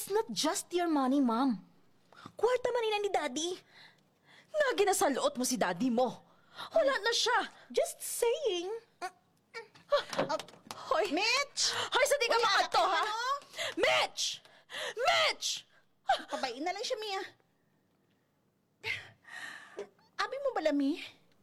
It's not just your money, Mom. Kwarta man nila ni Daddy. Nga ginasaluot mo si daddy mo. Wala na siya. Just saying. Hoy! Mitch! Hoy, sa di ka Wala makato, ka, ha? ano? Mitch! Mitch! Pabayin na lang siya, Mia. Abi mo bala, Mi?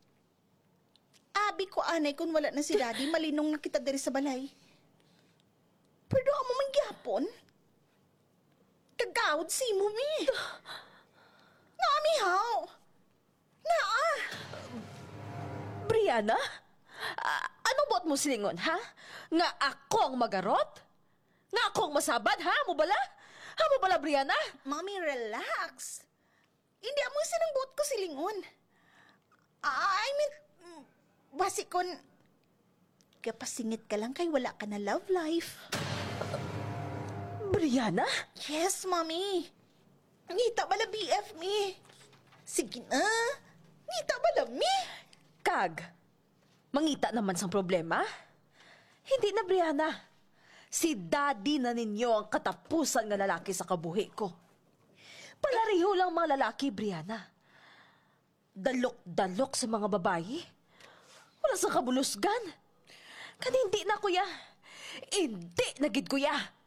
Abi ko anay kung wala na si Daddy, malinong na kita diri sa balay. Pero mo mangyapon? Kagawad si mo, Mi. Naamihaw. Naa. Brianna? Anong buot mo silingon, ha? Nga ako ang magarot? Nga ako ang masabad, ha? Mo bala? Ha mo bala, Brianna? Mami, relax. Hindi mo sinang buot ko silingon. I mean, basi kon kapasingit ka lang kay wala ka na love life. Brianna? Yes, Mami. Ngita ba na BF mi? Sige na. Ngita ba na mi? Kag, mangita naman sang problema? Hindi na, Brianna. Si daddy na ninyo ang katapusan nga lalaki sa kabuhi ko. Palariho lang mga lalaki, Brianna. Dalok-dalok sa mga babayi. Wala sa kabulusgan. Kan hindi na, kuya. Hindi na gid, kuya.